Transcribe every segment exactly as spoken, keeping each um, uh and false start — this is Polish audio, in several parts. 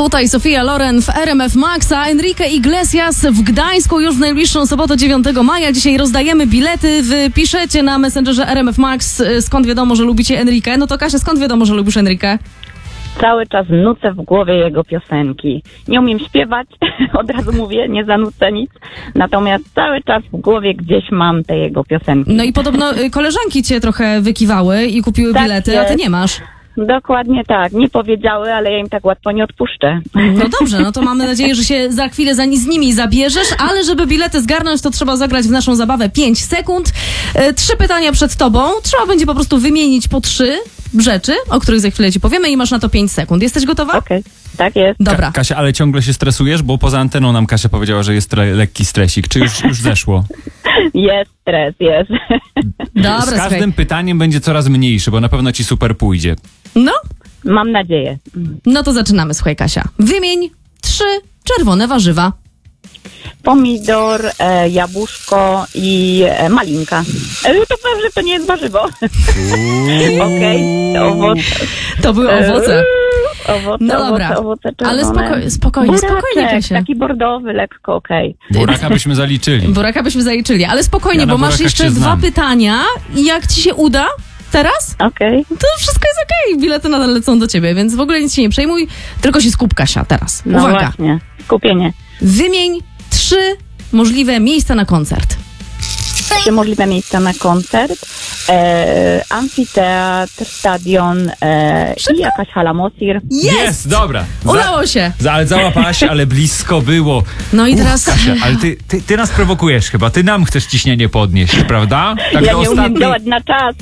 Tutaj Sofia Loren w R M F Max, a Enrique Iglesias w Gdańsku już w najbliższą sobotę dziewiątego maja. Dzisiaj rozdajemy bilety. Wy piszecie na Messengerze R M F Max, skąd wiadomo, że lubicie Enrique. No to Kasia, skąd wiadomo, że lubisz Enrique? Cały czas nucę w głowie jego piosenki. Nie umiem śpiewać, od razu mówię, nie zanucę nic. Natomiast cały czas w głowie gdzieś mam te jego piosenki. No i podobno y, koleżanki cię trochę wykiwały i kupiły Tak bilety, jest. a ty nie masz. Dokładnie tak. Nie powiedziały, ale ja im tak łatwo nie odpuszczę. No dobrze, no to mamy nadzieję, że się za chwilę za, z nimi zabierzesz, ale żeby bilety zgarnąć, to trzeba zagrać w naszą zabawę pięć sekund. E, trzy pytania przed tobą. Trzeba będzie po prostu wymienić po trzy rzeczy, o których za chwilę ci powiemy i masz na to pięć sekund. Jesteś gotowa? Okej, okay. Tak jest. Dobra. Ka- Kasia, ale ciągle się stresujesz? Bo poza anteną nam Kasia powiedziała, że jest tre- lekki stresik. Czy już, już zeszło? Jest stres, jest. Dobra, Z każdym słuchaj. pytaniem będzie coraz mniejszy, bo na pewno ci super pójdzie. No, Mam nadzieję. no to zaczynamy, słuchaj Kasia. Wymień trzy czerwone warzywa. Pomidor, e, jabłuszko i e, malinka. E, to pewnie, że to nie jest warzywo. Okej, okay. Owoce. To były owoce. Eee, Owoce, No dobra, owoce, owoce ale czerwone. spokojnie, spokojnie, Buraczek, spokojnie Kasia. taki bordowy, lekko, okej. Buraka byśmy zaliczyli. Buraka byśmy zaliczyli, ale spokojnie, Ja na bo masz burakach jeszcze się dwa znam. pytania i jak ci się uda teraz, Okej. to wszystko jest okej. Bilety nadal lecą do ciebie, więc w ogóle nic się nie przejmuj, tylko się skup, Kasia, teraz. No Uwaga. właśnie, skupienie. Wymień trzy możliwe miejsca na koncert. Trzy możliwe miejsca na koncert. E, amfiteatr, stadion e, i jakaś hala Mosir. Jest! Dobra. Za- Udało się! za- Ale załapałaś się, ale blisko było. No i teraz... Kasia, ale ty, ty, ty nas prowokujesz chyba. Ty nam chcesz ciśnienie podnieść, prawda? Tak Ja do nie umiem ostatniej- działać na czas.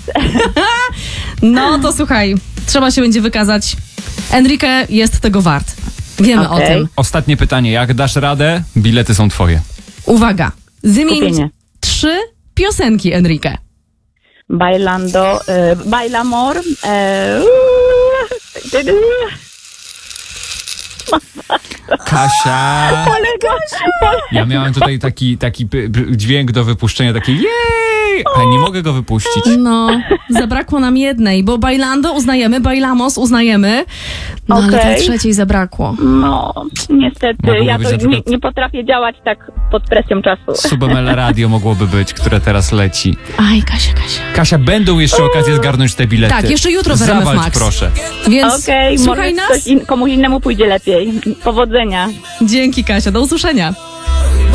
No to słuchaj, trzeba się będzie wykazać. Enrique jest tego wart. Wiemy Okej. o tym. Ostatnie pytanie. Jak dasz radę? Bilety są twoje. Uwaga, wymień Skupienie. trzy piosenki Enrique. Bailando, e, Bailamor. E, Kasia. Kolega, Ja miałem tutaj taki, taki p- p- dźwięk do wypuszczenia, taki jej, ale nie mogę go wypuścić. No, zabrakło nam jednej, bo Bailando uznajemy, Bailamos uznajemy, no ale tej Okej. trzeciej zabrakło. no, niestety, Mogłoby ja być to na nie, przykład- nie potrafię działać tak pod presją czasu. Subemel Radio mogłoby być, które teraz leci. Aj, Kasia, Kasia. Kasia, będą jeszcze okazje zgarnąć te bilety. Tak, jeszcze jutro w R M F Zawalcz, Max. proszę. Więc Okej, słuchaj może nas. ktoś in, komuś innemu pójdzie lepiej. Powodzenia. Dzięki, Kasia, do usłyszenia.